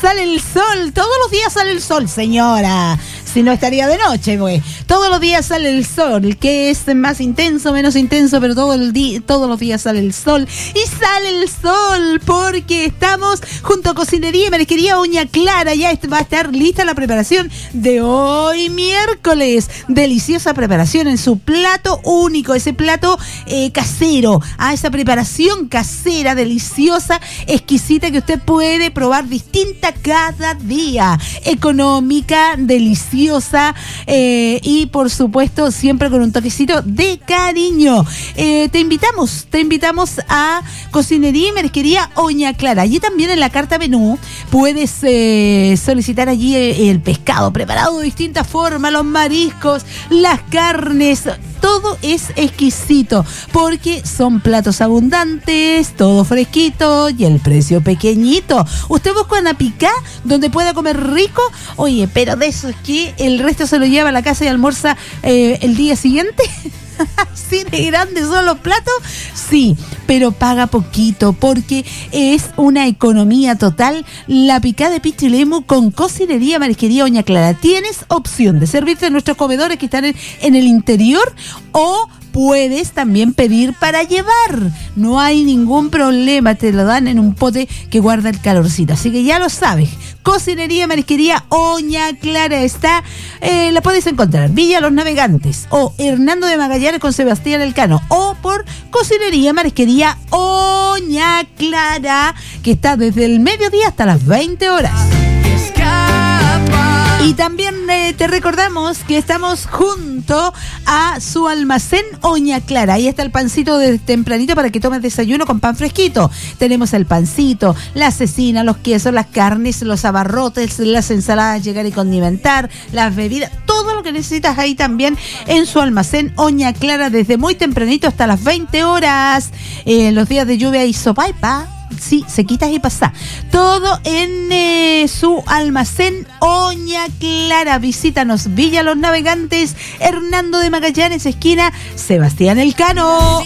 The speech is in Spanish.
sale el sol. Todos los días sale el sol, señora. Si no estaría de noche, pues. Todos los días sale el sol, que es más intenso, menos intenso, pero todos los días sale el sol. Y sale el sol porque estamos junto a Cocinería y Marisquería Oña Clara. Ya va a estar lista la preparación de hoy miércoles. Deliciosa preparación en su plato único, ese plato casero. Esa preparación casera, deliciosa, exquisita, que usted puede probar distinta cada día. Económica, deliciosa. Y por supuesto siempre con un toquecito de cariño. Te invitamos a Cocinería y Marisquería Oña Clara. Allí también en la carta menú puedes solicitar allí el pescado preparado de distintas formas, los mariscos, las carnes. Todo es exquisito porque son platos abundantes, todo fresquito y el precio pequeñito. Usted busca una picá donde pueda comer rico. Oye, pero de eso es que el resto se lo lleva a la casa y almuerza el día siguiente. ¿Sí de grandes son los platos? Sí, pero paga poquito porque es una economía total. La picada de pichilemu con Cocinería Marisquería Oña Clara. Tienes opción de servirte en nuestros comedores que están en el interior, o puedes también pedir para llevar. No hay ningún problema, te lo dan en un pote que guarda el calorcito. Así que ya lo sabes. Cocinería Marisquería Oña Clara está, la puedes encontrar Villa Los Navegantes o Hernando de Magallanes con Sebastián Elcano, o por Cocinería Marisquería Oña Clara, que está desde el mediodía hasta las 20 horas. Y también te recordamos que estamos junto a su almacén Oña Clara. Ahí está el pancito de tempranito para que tomes desayuno con pan fresquito. Tenemos el pancito, la cecina, los quesos, las carnes, los abarrotes, las ensaladas, llegar y condimentar, las bebidas, todo lo que necesitas ahí también en su almacén Oña Clara desde muy tempranito hasta las 20 horas. Los días de lluvia y sopaipa. Sí, se quitas y pasa. Todo en su almacén Oña Clara. Visítanos, Villa Los Navegantes, Hernando de Magallanes, esquina Sebastián Elcano.